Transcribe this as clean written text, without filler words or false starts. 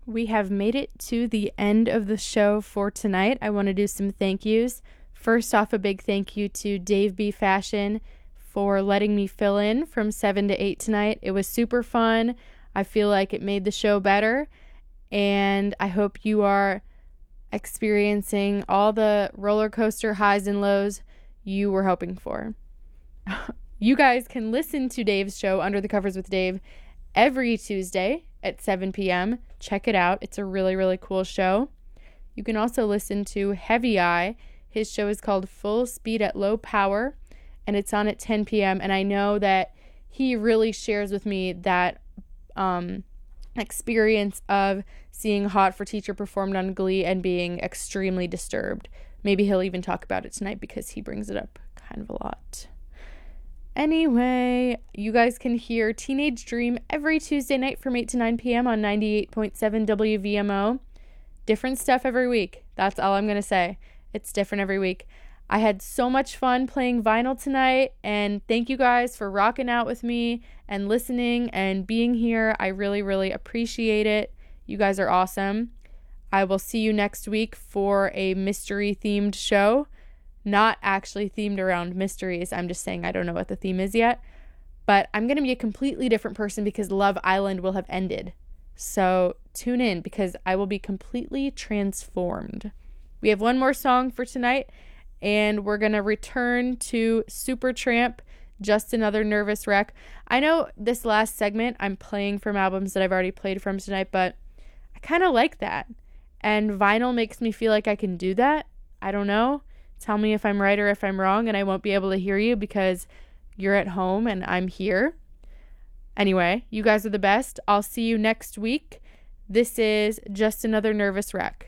We have made it to the end of the show for tonight. I want to do some thank yous. First off, a big thank you to Dave B. Fashion for letting me fill in from 7 to 8 tonight. It was super fun. I feel like it made the show better, and I hope you are experiencing all the roller coaster highs and lows you were hoping for. You guys can listen to Dave's show, Under the Covers with Dave, every Tuesday at 7 p.m. Check it out. It's a really, really cool show. You can also listen to Heavy Eye. His show is called Full Speed at Low Power, and it's on at 10 p.m. And I know that he really shares with me that experience of seeing Hot for Teacher performed on Glee and being extremely disturbed. Maybe he'll even talk about it tonight because he brings it up kind of a lot. Anyway, you guys can hear Teenage Dream every Tuesday night from 8 to 9 p.m. on 98.7 WVMO. Different stuff every week. That's all I'm going to say. It's different every week. I had so much fun playing vinyl tonight, and thank you guys for rocking out with me and listening and being here. I really, really appreciate it. You guys are awesome. I will see you next week for a mystery-themed show. Not actually themed around mysteries. I'm just saying I don't know what the theme is yet. But I'm going to be a completely different person because Love Island will have ended. So tune in because I will be completely transformed. We have one more song for tonight, and we're going to return to Supertramp, Just Another Nervous Wreck. I know this last segment I'm playing from albums that I've already played from tonight, but I kind of like that. And vinyl makes me feel like I can do that. I don't know. Tell me if I'm right or if I'm wrong, and I won't be able to hear you because you're at home and I'm here. Anyway, you guys are the best. I'll see you next week. This is Just Another Nervous Wreck.